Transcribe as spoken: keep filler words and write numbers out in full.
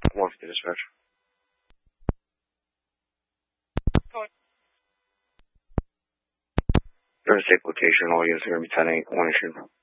one fifty dispatch. Third safe location, all units are going to be ten eight, one issue.